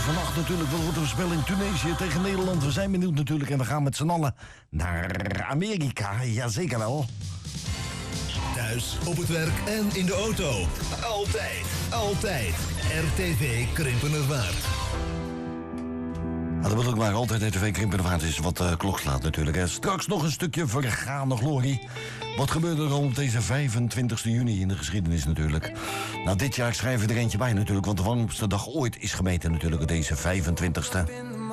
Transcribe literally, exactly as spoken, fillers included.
vannacht natuurlijk. Wat wordt een spel in Tunesië tegen Nederland? We zijn benieuwd natuurlijk en we gaan met z'n allen naar Amerika. Jazeker wel. Thuis, op het werk en in de auto. Altijd, altijd. R T V Krimpenerwaard. Nou, dat wil ik maar altijd R T V Krimpenerwaard is wat de uh, klok slaat natuurlijk. Hè. Straks nog een stukje vergane glorie. Wat gebeurde er al op deze vijfentwintigste juni in de geschiedenis natuurlijk? Nou, dit jaar schrijven we er eentje bij natuurlijk, want de warmste dag ooit is gemeten natuurlijk op deze vijfentwintigste